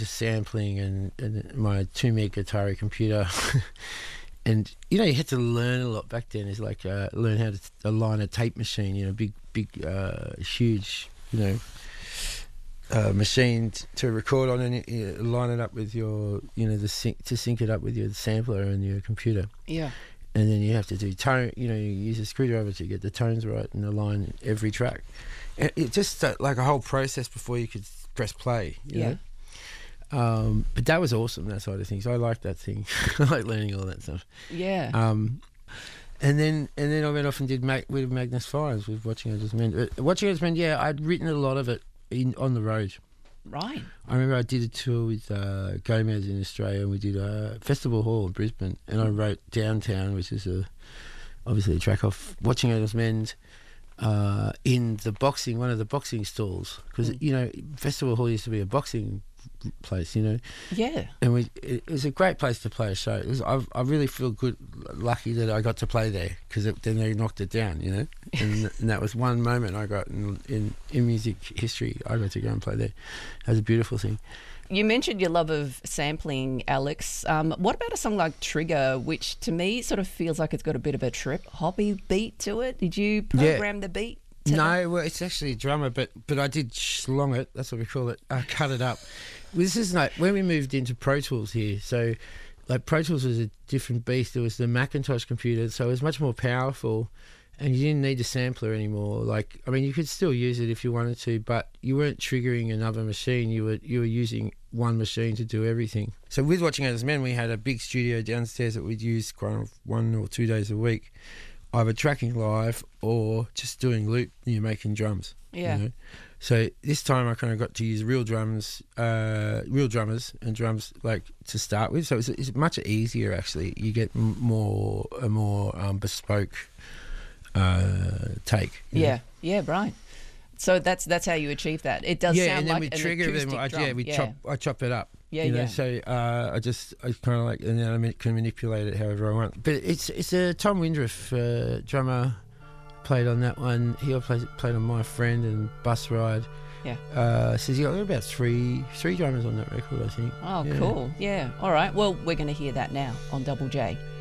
into sampling and my 2 meg Atari computer. And, you know, you had to learn a lot back then. It's like learn how to align a tape machine, you know, big, huge, you know, machine to record on, and line it up with your, you know, to sync it up with your sampler and your computer. Yeah. And then you have to do tone, you know, you use a screwdriver to get the tones right and align every track. It just like a whole process before you could press play, you know? But that was awesome, that side of things. I like that thing. I like learning all that stuff. Yeah. And then I went off and did with Magnus Fires with Watching Angels Men. Watching Angels Men, yeah, I'd written a lot of it on the road. Right. I remember I did a tour with Gomez in Australia, and we did a Festival Hall in Brisbane, and I wrote Downtown, which is obviously a track off Watching Angels Men, in one of the boxing stalls, because you know, Festival Hall used to be a boxing place, you know. Yeah. And it was a great place to play a show. I really feel lucky that I got to play there, because then they knocked it down, you know. And that was one moment I got in music history. I got to go and play there. That was a beautiful thing. You mentioned your love of sampling, Alex. What about a song like Trigger, which to me sort of feels like it's got a bit of a trip-hoppy beat to it? Did you program the beat? No, well, it's actually a drummer, but I did schlong it. That's what we call it. I cut it up. This is like when we moved into Pro Tools here. So, like, Pro Tools was a different beast. It was the Macintosh computer, so it was much more powerful, and you didn't need a sampler anymore. Like, I mean, you could still use it if you wanted to, but you weren't triggering another machine. You were using one machine to do everything. So with Watching Angels Men, we had a big studio downstairs that we'd use kind of 1 or 2 days a week, either tracking live or just doing loop, making drums. Yeah. You know? So this time I kind of got to use real drummers and drums, like, to start with. So it's much easier, actually. You get a more bespoke take. Yeah, right. So that's how you achieve that. It does sound like an acoustic drum. I chop it up. Yeah, you know, So I kind of like, and then I can manipulate it however I want. But it's a Tom Windruff drummer played on that one. He played on My Friend and Bus Ride. Yeah. Says he got about three drummers on that record, I think. Oh, yeah. Cool. Yeah. All right. Well, we're going to hear that now on Double J.